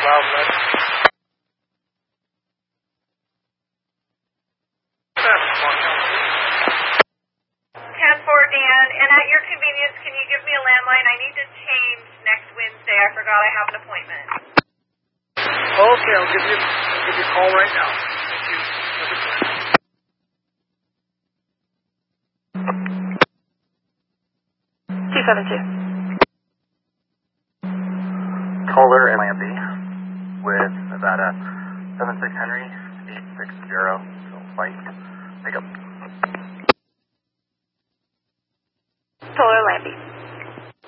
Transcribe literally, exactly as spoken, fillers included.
Loud lead. ten four, Dan, and at your convenience, can you give me a landline? I need to change next Wednesday. I forgot I have an appointment. Okay, I'll give you, I'll give you a call right now. Thank you. two seven two. Kohler and Lambie with Nevada seven six Henry eight six zero. So fight. Pick up. Kohler Lambie.